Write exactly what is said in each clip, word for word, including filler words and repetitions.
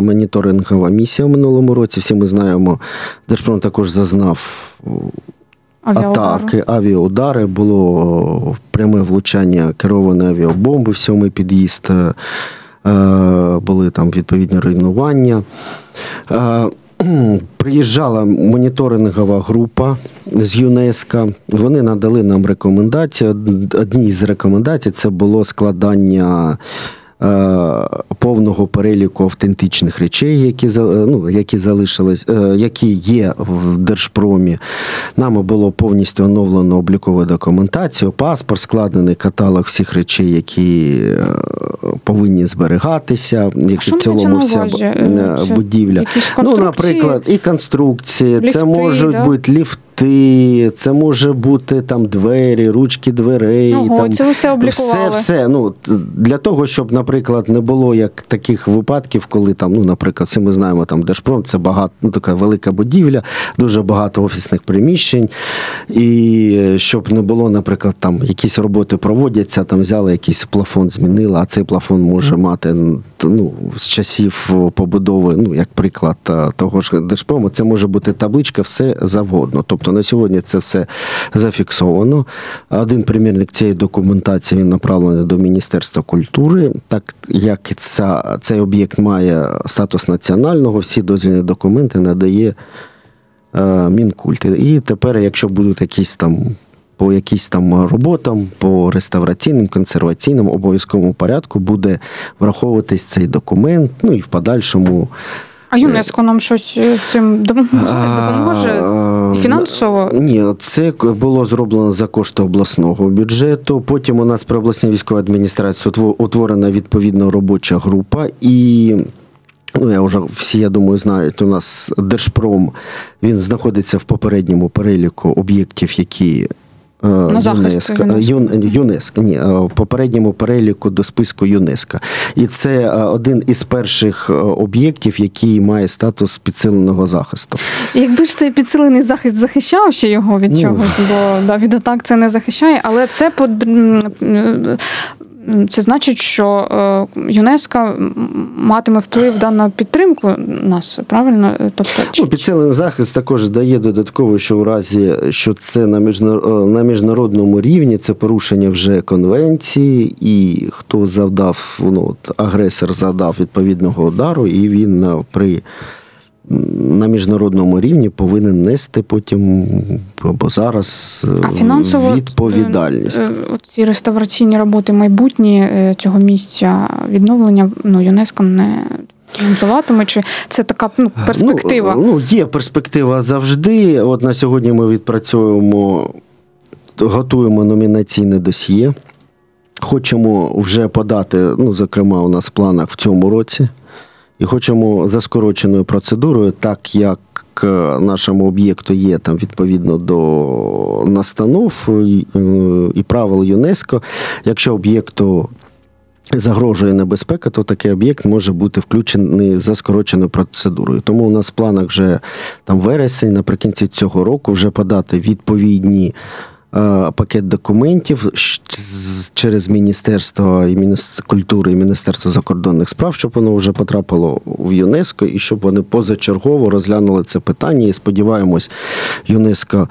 була моніторингова місія в минулому році. Всі ми знаємо, Держпром також зазнав атаки, авіаудари, було пряме влучання керованої авіабомби в сьомий під'їзд, були там відповідні руйнування. Приїжджала моніторингова група з ЮНЕСКО. Вони надали нам рекомендації. Одні з рекомендацій – це було складання повного переліку автентичних речей, які, ну, які залишились, які є в Держпромі. Нами було повністю оновлено облікову документацію, паспорт, складений каталог всіх речей, які повинні зберігатися, якщо в цілому вся будівля. Ну, наприклад, і конструкції, ліфти, це можуть да? бути ліфти, це може бути там двері, ручки дверей. Ого, там, це ви все облікували. Все, все. Ну, для того, щоб, наприклад, не було як таких випадків, коли там, ну, наприклад, всі ми знаємо, там Держпром, це багато, ну, така велика будівля, дуже багато офісних приміщень, і щоб не було, наприклад, там якісь роботи проводяться, там взяли якийсь плафон, змінили, а цей плафон може мати, ну, з часів побудови, ну, як приклад того ж Держпрому, це може бути табличка, все завгодно. Тобто на сьогодні це все зафіксовано. Один примірник цієї документації, він направлений до Міністерства культури. Так як ця, цей об'єкт має статус національного, всі дозвільні документи надає е, Мінкульт. І тепер, якщо будуть якісь там по якісь там роботам, по реставраційним, консерваційним, обов'язковому порядку буде враховуватись цей документ, ну і в подальшому. А ЮНЕСКО нам щось цим допоможе фінансово? Ні, це було зроблено за кошти обласного бюджету. Потім у нас при обласній військовій адміністрації утворена відповідна робоча група. І, ну, я вже всі, я думаю, знають, у нас Держпром, він знаходиться в попередньому переліку об'єктів, які на захист ЮНЕСКО. ЮНЕСКО, ні, в попередньому переліку до списку ЮНЕСКО. І це один із перших об'єктів, який має статус підсиленого захисту. Якби ж цей підсилений захист захищав ще його від ну. чогось, бо да, від атак це не захищає, але це под... Це значить, що ЮНЕСКО матиме вплив да, на підтримку нас, правильно? Тобто, ну, підсилений захист також дає додатково, що у разі, що це на, міжнарод... на міжнародному рівні, це порушення вже конвенції, і хто завдав, ну, агресор завдав відповідного удару, і він при... на міжнародному рівні повинен нести потім, або зараз, відповідальність. Ці реставраційні роботи майбутні цього місця відновлення, ну, ЮНЕСКО не фінансуватиме, чи це така, ну, перспектива? Ну, ну, є перспектива завжди. От на сьогодні ми відпрацьовуємо, готуємо номінаційне досьє. Хочемо вже подати, ну, зокрема, у нас в планах в цьому році. І хочемо за скороченою процедурою, так як нашому об'єкту є там відповідно до настанов і правил ЮНЕСКО, якщо об'єкту загрожує небезпека, то такий об'єкт може бути включений за скороченою процедурою. Тому у нас в планах вже там вересень, наприкінці цього року вже подати відповідні пакет документів через Міністерство культури і Міністерство закордонних справ, щоб воно вже потрапило в ЮНЕСКО і щоб вони позачергово розглянули це питання. І сподіваємось, ЮНЕСКО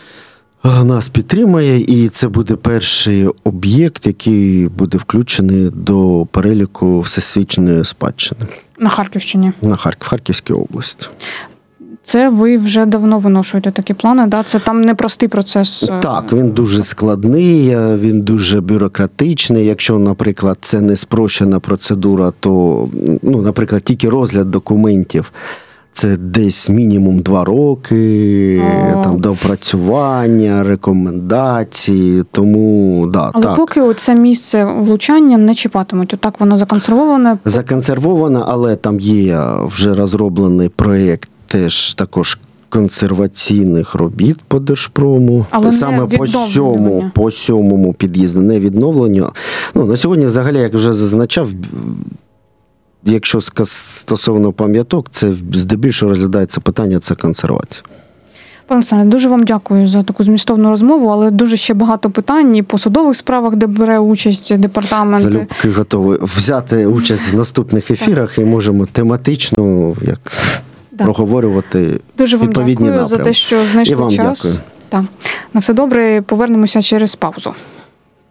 нас підтримає, і це буде перший об'єкт, який буде включений до переліку всесвітньої спадщини. На Харківщині? На Харків, Харківській області. Це ви вже давно виношуєте такі плани, да? Це там непростий процес. Так, він дуже складний, він дуже бюрократичний. Якщо, наприклад, це не спрощена процедура, то, ну, наприклад, тільки розгляд документів – це десь мінімум два роки, О. там, доопрацювання, рекомендації, тому, да, Але так. поки оце місце влучання не чіпатимуть, отак воно законсервоване? Законсервоване, але там є вже розроблений проєкт, теж також консерваційних робіт по Держпрому. Але саме по сьому, по сьомому під'їзду, не відновлення. Ну, на сьогодні, взагалі, як вже зазначав, якщо стосовно пам'яток, це здебільшого розглядається питання, це консервація. Пане Олександре, дуже вам дякую за таку змістовну розмову, але дуже ще багато питань і по судових справах, де бере участь департамент. Залюбки готові взяти участь в наступних ефірах і можемо тематично як Да. проговорювати Дуже вам відповідні дякую напрямки. за те, що знайшли І вам час. дякую. Так. На все добре, повернемося через паузу.